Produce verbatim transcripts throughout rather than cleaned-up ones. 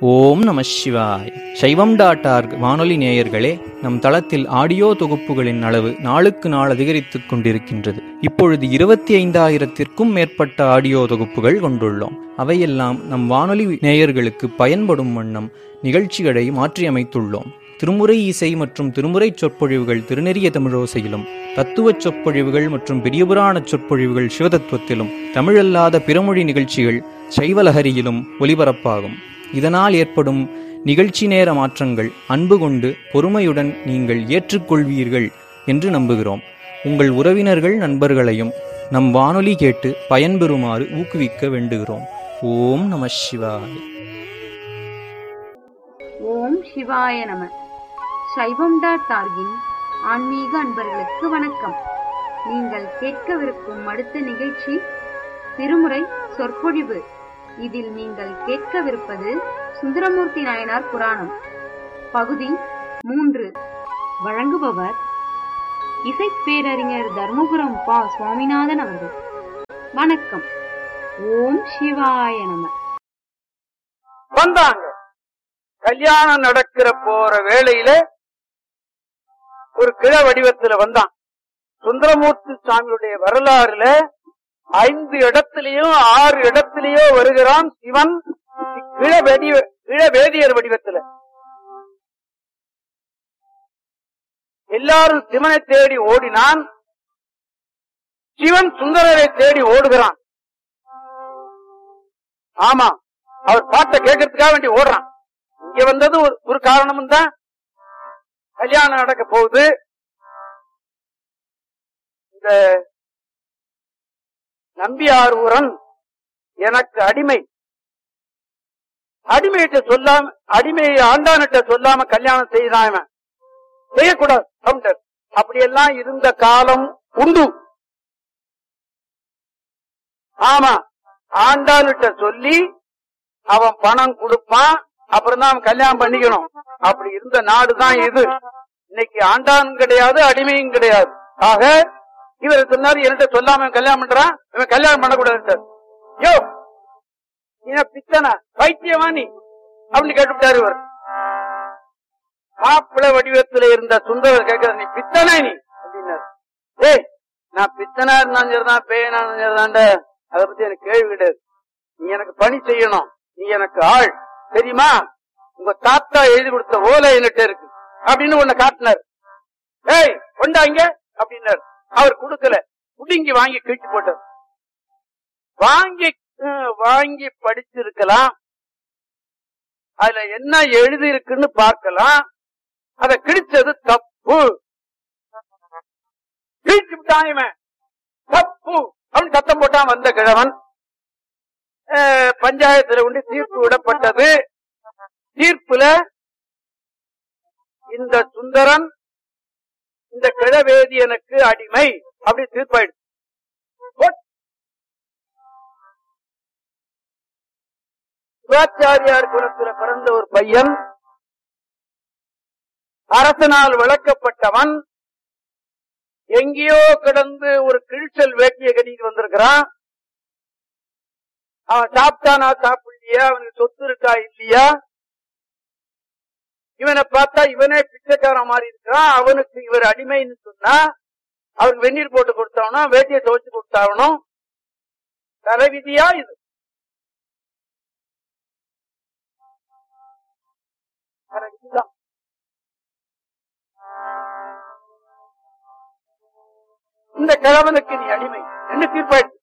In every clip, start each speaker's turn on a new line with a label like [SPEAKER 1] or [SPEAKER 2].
[SPEAKER 1] ஓம் நம சிவாய். சைவம் டாட் ஆர்க் வானொலி நேயர்களே, நம் தளத்தில் ஆடியோ தொகுப்புகளின் அளவு நாளுக்கு நாள் அதிகரித்துக் கொண்டிருக்கின்றது. இப்பொழுது இருபத்தி ஐந்தாயிரத்திற்கும் மேற்பட்ட ஆடியோ தொகுப்புகள் கொண்டுள்ளோம். அவையெல்லாம் நம் வானொலி நேயர்களுக்கு பயன்படும் வண்ணம் நிகழ்ச்சிகளை மாற்றியமைத்துள்ளோம். திருமுறை இசை மற்றும் திருமுறை சொற்பொழிவுகள் திருநெறிய தமிழோசையிலும், தத்துவச் சொற்பொழிவுகள் மற்றும் பெரியபுராண சொற்பொழிவுகள் சிவதத்துவத்திலும், தமிழல்லாத பிறமொழி நிகழ்ச்சிகள் சைவலஹரியிலும் ஒலிபரப்பாகும். இதனால் ஏற்படும் நிகழ்ச்சி நேர மாற்றங்கள் அன்பு கொண்டு பொறுமையுடன் நீங்கள் ஏற்றுக்கொள்வீர்கள் என்று நம்புகிறோம். உங்கள் உறவினர்கள் நண்பர்களையும் நம் வானொலி கேட்டு பயன்பெறுமாறு ஊக்குவிக்க வேண்டுகிறோம். ஓம் நம சிவாய்.
[SPEAKER 2] ஓம் சிவாய நம. சைவம் டாட் ஆர்கின் ஆன்மீக அன்பர்களுக்கு வணக்கம். நீங்கள் கேட்கவிருக்கும் அடுத்த நிகழ்ச்சி திருமுறை சொற்பொழிவு. இதில் நீங்கள் கேட்கவிருப்பது சுந்தரமூர்த்தி நாயனார் புராணம் பகுதி மூன்று. வழங்குபவர் இசைப்பேரறிஞர் தர்மபுரம் பா சுவாமிநாதன் அவர்கள். வணக்கம். ஓம் சிவாய நம.
[SPEAKER 3] வந்தாங்க. கல்யாணம் நடக்கிற போற வேளையில ஒரு கிழ வடிவத்துல வந்தான். சுந்தரமூர்த்தி சுவாமியுடைய வரலாறுல ஐந்து இடத்திலேயும் ஆறு இடத்திலேயோ வருகிறான் சிவன் கிழ வெடி கிழ வேதியர் வடிவத்துல. எல்லாரும் சிவனை தேடி ஓடினான். சிவன் சுந்தரரை தேடி ஓடுகிறான். ஆமா, அவர் பாட்டை கேட்கறதுக்காக வேண்டி ஓடுறான். இங்க வந்தது ஒரு காரணமும் தான். கல்யாணம் நடக்க போகுது. இந்த நம்பியாரூரன் எனக்கு அடிமை, அடிமையிட்ட சொல்லாம, அடிமையை ஆண்டானிட்ட சொல்லாம கல்யாணம் செய்தான். செய்யக்கூடாது கவுண்டர். அப்படியெல்லாம் இருந்த காலம் உண்டு. ஆமா, ஆண்டானிட்ட சொல்லி அவன் பணம் கொடுப்பான், அப்புறம் தான் கல்யாணம் பண்ணிக்கணும். அப்படி இருந்த நாடுதான் இது. இன்னைக்கு ஆண்டான் கிடையாது, அடிமையும் கிடையாது. ஆக இவர் சொன்னாரு, என்கிட்ட சொல்லாம கல்யாணம் பண்றான், இவன் கல்யாணம் பண்ணக்கூடாது. யோ நீ பித்தனா பைத்தியமா நீ அப்படின்னு கேட்டுவிட்டாரு. இவர் மாப்பிள வடிவத்துல இருந்த சுந்தரர் கேட்கற, நீ பித்தனா நீ அப்படின்னாரு. ஏய், நான் பித்தனா இருந்தாலும் சரிதான், பேயனா இருந்தாலும் சரிதாண்ட, அதை பத்தி எனக்கு கேள்வி கிடையாது. நீ எனக்கு பணி செய்யணும், நீ எனக்கு ஆள் தெரியுமா? உங்க தாத்தா எழுதி கொடுத்த ஓலை என்கிட்ட இருக்கு அப்படின்னு ஒண்ணு காட்டினார். ஏய் கொண்டாங்க அப்படின்னாரு. அவர் கொடுக்கல, புடுங்கி வாங்கி கிழிச்சு போட்டார். வாங்கி வாங்கி படிச்சிருக்கலாம், அதுல என்ன எழுதி இருக்குன்னு பார்க்கலாம். அத கிழிச்சது தப்பு. கிழிச்சு விட்டான் தப்பு அப்படின்னு சத்தம் போட்டான் வந்த கிழவன். பஞ்சாயத்துல கொண்டு தீர்ப்பு விடப்பட்டது. தீர்ப்புல இந்த சுந்தரன் இந்த கிழவேதியனுக்கு அடிமை அப்படி தீர்ப்பாயிடுச்சு. சிவாச்சாரியார் குலத்துல பிறந்த ஒரு பையன், அரசனால் விளக்கப்பட்டவன், எங்கேயோ கிடந்து ஒரு கிழிச்சல் வேட்டியை கட்டிட்டு வந்திருக்கிறான். அவன் சாப்பிட்டானா சாப்பிடலையா, அவனுக்கு சொத்து இருக்கா இல்லையா, இவனை பார்த்தா இவனே பிச்சைக்காரன் மாதிரி இருக்கிறான். அவனுக்கு இவர் அடிமைன்னு சொன்னா அவருக்கு வெந்நீர் போட்டு கொடுத்தாவணும், வேட்டியை துவைச்சு கொடுத்தாவணும். தலைவிதியா இது? இந்த கிழவனுக்கு நீ அடிமை என்று தீர்ப்பாயிடுச்சு.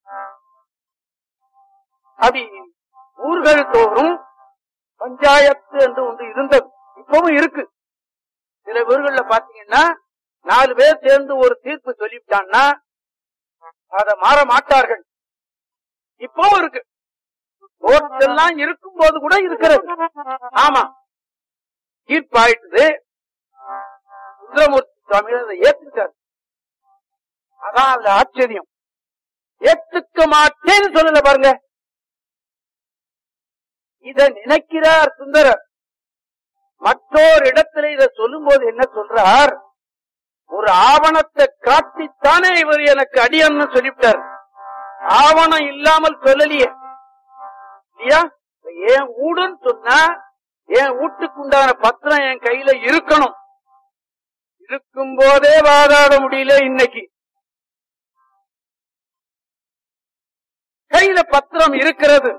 [SPEAKER 3] அது ஊர்கள் தோறும் பஞ்சாயத்து என்று ஒன்று இருந்தது, இப்பவும் இருக்கு. சில ஊர்கள்ல பாத்தீங்கன்னா நாலு பேர் சேர்ந்து ஒரு தீர்ப்பு சொல்லிவிட்டான்னா அதை மாற மாட்டார்கள். இப்பவும் இருக்கு. கோர்ட்டெல்லாம் இருக்கும் போது கூட இருக்கிறது. ஆமா, தீர்ப்பாயிட்டு சுந்தரமூர்த்தி சுவாமி அதை ஏத்துட்டார். அதான் அதுல ஆச்சரியம். ஏத்துக்க மாட்டேன்னு சொல்லல பாருங்க, இத நினைக்கிறார் சுந்தரர். மற்றொரு இடத்துல இதை சொல்லும் போது என்ன சொல்றார், ஒரு ஆவணத்தை காட்டித்தானே இவர் எனக்கு அடியன்னு சொல்லிவிட்டார். ஆவணம் இல்லாமல் சொல்லலையே இல்லையா? ஏன் ஊடுன்னு சொன்னா என் வீட்டுக்குண்டான பத்திரம் என் கையில இருக்கணும். இருக்கும் போதே வாதாட முடியல. இன்னைக்கு கையில பத்திரம் இருக்கிறது,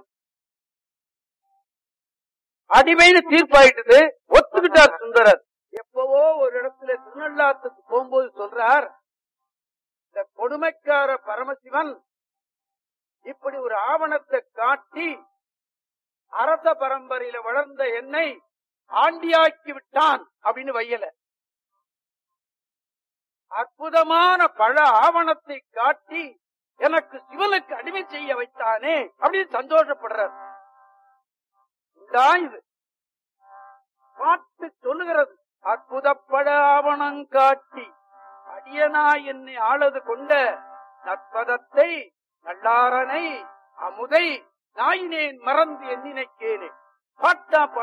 [SPEAKER 3] அடிமைன்னு தீர்ப்பாயிட்டது, ஒத்துக்கிட்டார் சுந்தரர். எப்பவோ ஒரு இடத்துல திருநள்ளாத்துக்கு போகும்போது சொல்றார், இந்த கொடுமைக்கார பரமசிவன் இப்படி ஒரு ஆவணத்தை காட்டி அரச பரம்பரையில வளர்ந்த என்னை ஆண்டியாக்கி விட்டான் அப்படின்னு வையல. அற்புதமான பல ஆவணத்தை காட்டி எனக்கு சிவனுக்கு அடிமை செய்ய வைத்தானே அப்படின்னு சந்தோஷப்படுறார். இது பாட்டு சொல்லுகிறது. அற்புதப்பட ஆவணம் காட்டி அடியனா என்னை ஆளது கொண்ட நற்பதத்தை நல்லாரனை அமுதை நாயினேன் மறந்து எண்ணினைக்கேனே. பாட்டா